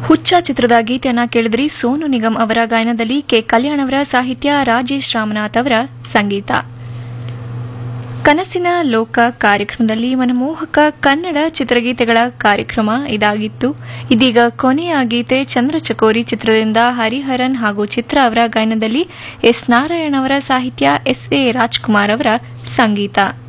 ಹುಚ್ಚ ಚಿತ್ರದ ಗೀತೆಯನ್ನ ಕೇಳಿದ್ರಿ. ಸೋನು ನಿಗಮ್ ಅವರ ಗಾಯನದಲ್ಲಿ ಕೆ ಕಲ್ಯಾಣ್ ಅವರ ಸಾಹಿತ್ಯ, ರಾಜೇಶ್ ರಾಮನಾಥ್ ಅವರ ಸಂಗೀತ. ಕನಸಿನ ಲೋಕ ಕಾರ್ಯಕ್ರಮದಲ್ಲಿ ಮನಮೋಹಕ ಕನ್ನಡ ಚಿತ್ರಗೀತೆಗಳ ಕಾರ್ಯಕ್ರಮ ಇದಾಗಿತ್ತು. ಇದೀಗ ಕೊನೆಯ ಗೀತೆ ಚಂದ್ರಚಕೋರಿ ಚಿತ್ರದಿಂದ ಹರಿಹರನ್ ಹಾಗೂ ಚಿತ್ರ ಅವರ ಗಾಯನದಲ್ಲಿ ಎಸ್ ನಾರಾಯಣ್ ಅವರ ಸಾಹಿತ್ಯ, ಎಸ್ ಎ ರಾಜ್ಕುಮಾರ್ ಅವರ ಸಂಗೀತ.